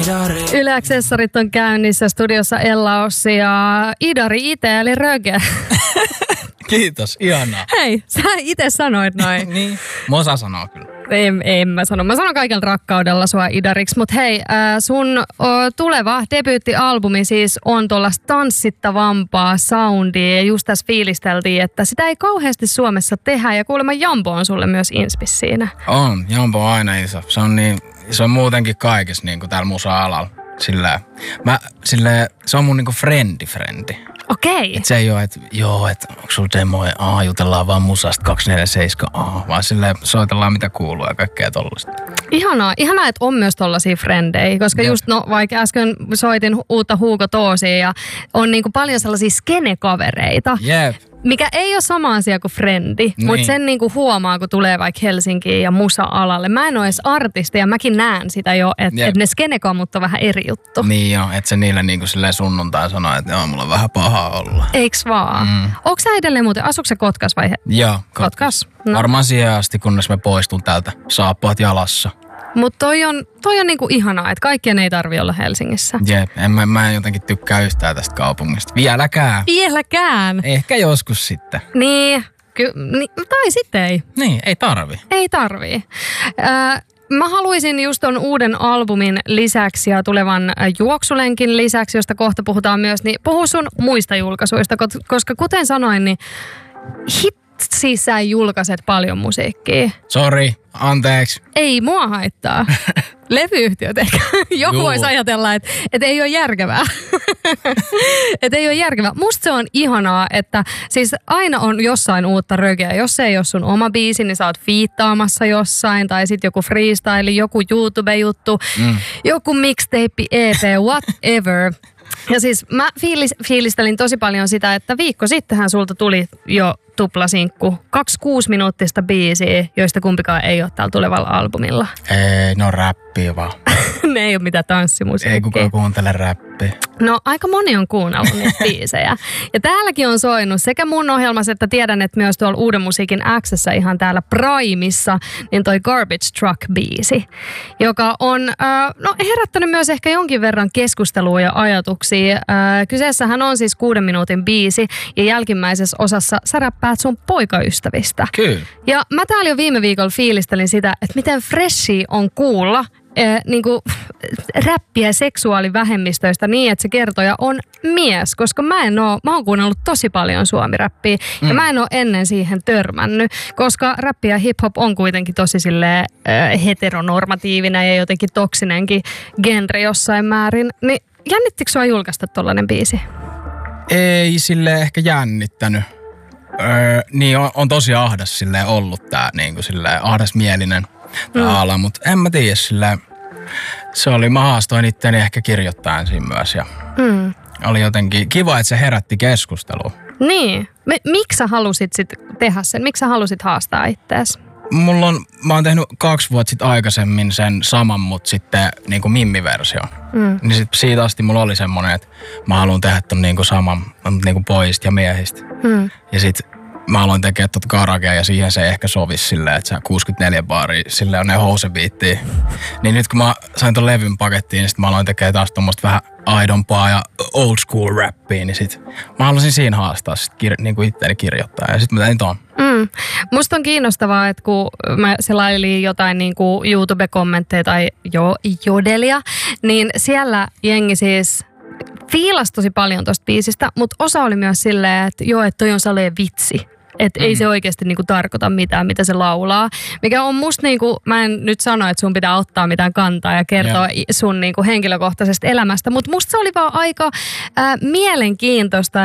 Yle Accessorit on käynnissä, studiossa Ella Ossi ja Idari itse, eli Röge. Kiitos, ihanaa. Hei, sä itse sanoit noin. Niin, mä osaan sanoa kyllä. En mä sano. Mä sanon kaikella rakkaudella sua Idariksi, mutta hei, sun tuleva debyyttialbumi siis on tuollaista tanssittavampaa soundia ja just tässä fiilisteltiin, että sitä ei kauheasti Suomessa tehdä ja kuulemma Jambo on sulle myös inspis siinä. On, Jambo on aina iso. Se on muutenkin kaikessa niin kuin täällä musa-alalla. Se on mun niinku frendi. Okei. Et se ei ole, että onko sulla demoja, jutellaan vaan musasta 247, vaan silleen soitellaan mitä kuuluu ja kaikkea tollaista. Ihanaa, että on myös tollaisia frendejä, koska just vaikka äsken soitin uutta Hugo Toosia ja on niinku paljon sellaisia skene-kavereita. Jep. Mikä ei ole sama asia kuin frendi, mutta sen niinku huomaa, kun tulee vaikka Helsinkiin ja musa-alalle. Mä en ole edes artisti ja mäkin näen sitä jo, että ne skenekamut on vähän eri juttu. Niin joo, että se niille niinku silleen sunnuntai sanoo, että joo, mulla on vähän pahaa olla. Eiks vaan? Onko sä edelleen muuten, asuuko sä Kotkas vai? Joo, Kotkas. No. Varmaan siihen asti, kunnes mä poistun täältä saappaat jalassa. Mutta toi on niinku ihanaa, että kaikkien ei tarvi olla Helsingissä. Jep, mä en jotenkin tykkää yhtään tästä kaupungista. Vieläkään. Ehkä joskus sitten. Niin, tai sitten ei. Niin, ei tarvi. Ei tarvii. Mä haluaisin just ton uuden albumin lisäksi ja tulevan juoksulenkin lisäksi, josta kohta puhutaan myös, niin puhu sun muista julkaisuista, koska kuten sanoin, niin siis sä julkaiset paljon musiikkia. Sori, anteeksi. Ei mua haittaa. Levyyhtiöt ehkä. Joku voisi ajatella, että ei ole järkevää. Että ei ole järkevää. Musta se on ihanaa, että siis aina on jossain uutta rögeä. Jos se ei ole sun oma biisi, niin sä oot fiittaamassa jossain. Tai sit joku freestyle, joku YouTube-juttu, joku mixtape, EP, whatever. Ja siis mä fiilistelin tosi paljon sitä, että viikko sittenhän sulta tuli jo tuplasinkku. 2 6-minuuttista biisiä, joista kumpikaan ei ole täällä tulevalla albumilla. Ei, no räppiä vaan. Ne ei ole mitään tanssimusiikkia. Ei kukaan kuuntele räppiä. No aika moni on kuunnellut niitä biisejä. Ja täälläkin on soinut sekä mun ohjelmassa, että tiedän, että myös tuolla Uuden musiikin X:ssä ihan täällä Primeissa, niin toi Garbage Truck-biisi, joka on herättänyt myös ehkä jonkin verran keskustelua ja ajatuksia. Kyseessähän on siis 6 minuutin biisi ja jälkimmäisessä osassa sä räppäät sun poikaystävistä. Kyllä. Ja mä täällä jo viime viikolla fiilistelin sitä, että miten freshia on kuulla niinku räppiä seksuaalivähemmistöistä niin, että se kertoja on mies, koska mä oon kuunnellut tosi paljon suomiräppiä ja mä en oo ennen siihen törmännyt, koska räppi ja hip-hop on kuitenkin tosi silleen heteronormatiivinen ja jotenkin toksinenkin genre jossain määrin. Niin jännittikö sua julkaista tollanen biisi? Ei silleen ehkä jännittänyt. Niin on tosi ahdas silleen ollut tää niinku silleen ahdasmielinen ala, mutta en mä tiedä silleen. Mä haastoin itteni ehkä kirjoittaen siinä myös ja oli jotenkin kiva, että se herätti keskustelua. Niin. Miksi sä halusit sit tehdä sen? Miksi sä halusit haastaa ittees? Mä oon tehnyt 2 vuotta sitten aikaisemmin sen saman, mutta sitten niinku mimmiversio. Niin sit siitä asti mulla oli semmonen, että mä haluan tehdä ton niinku saman, niinku pojista ja miehistä. Ja sit mä aloin tekemään tuota karagea ja siihen se ehkä sovisi silleen, että se 64 baaria, silleen on ne housebiittiä. Niin nyt kun mä sain ton levyn pakettiin, niin sit mä aloin tekemään taas tommoista vähän aidompaa ja old school rappia, niin sit mä halusin siinä haastaa sit niinku itteeni kirjoittaa ja sit mä tein ton. Musta on kiinnostavaa, että kun mä selailin jotain niinku YouTube-kommentteja tai jodelia, niin siellä jengi siis fiilasi tosi paljon tosta biisistä, mutta osa oli myös silleen, että että toi on salee vitsi. Että ei se oikeasti niinku tarkoita mitään, mitä se laulaa. Mikä on musta niinku, mä en nyt sano, että sun pitää ottaa mitään kantaa ja kertoa sun niinku henkilökohtaisesta elämästä, mutta musta se oli vaan aika mielenkiintoista,